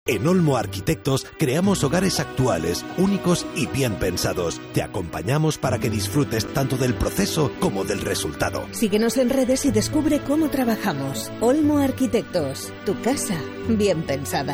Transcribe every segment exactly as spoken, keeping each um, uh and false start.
En Olmo Arquitectos creamos hogares actuales, únicos y bien pensados. Te acompañamos para que disfrutes tanto del proceso como del resultado. Síguenos en redes y descubre cómo trabajamos. Olmo Arquitectos, tu casa bien pensada.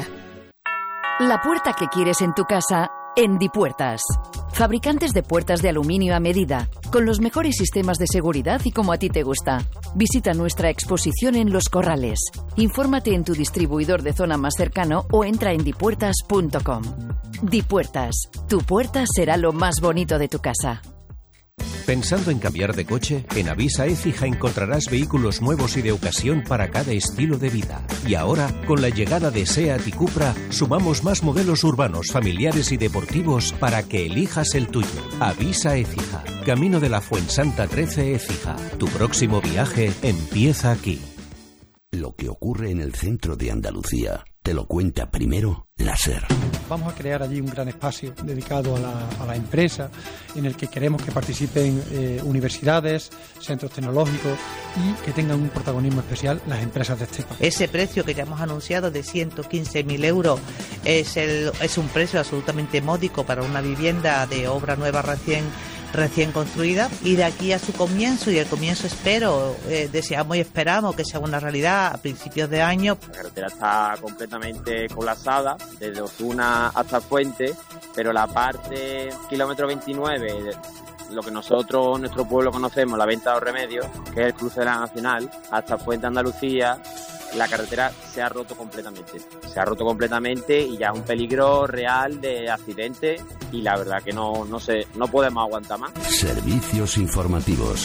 La puerta que quieres en tu casa en Dipuertas. Fabricantes de puertas de aluminio a medida, con los mejores sistemas de seguridad y como a ti te gusta. Visita nuestra exposición en Los Corrales. Infórmate en tu distribuidor de zona más cercano o entra en dipuertas punto com. Dipuertas, tu puerta será lo más bonito de tu casa. ¿Pensando en cambiar de coche? En Avisa Écija encontrarás vehículos nuevos y de ocasión para cada estilo de vida. Y ahora, con la llegada de SEAT y Cupra, sumamos más modelos urbanos, familiares y deportivos para que elijas el tuyo. Avisa Écija, Camino de la Fuensanta trece Écija. Tu próximo viaje empieza aquí. Lo que ocurre en el centro de Andalucía te lo cuenta primero la SER. Vamos a crear allí un gran espacio dedicado a la, a la empresa, en el que queremos que participen eh, universidades, centros tecnológicos y que tengan un protagonismo especial las empresas de Estepa. Ese precio que ya hemos anunciado de ciento quince mil euros es, el, es un precio absolutamente módico para una vivienda de obra nueva recién recién construida, y de aquí a su comienzo, y el comienzo espero, eh, deseamos y esperamos que sea una realidad a principios de año. La carretera está completamente colapsada desde Osuna hasta Fuente, pero la parte kilómetro veintinueve, lo que nosotros, nuestro pueblo conocemos, la Venta de los Remedios, que es el cruce de la Nacional, hasta Fuente Andalucía, la carretera se ha roto completamente. Se ha roto completamente y ya es un peligro real de accidente, y la verdad que no, no sé, no podemos aguantar más. Servicios informativos.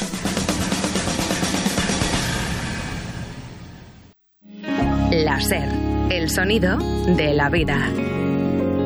La SER, el sonido de la vida.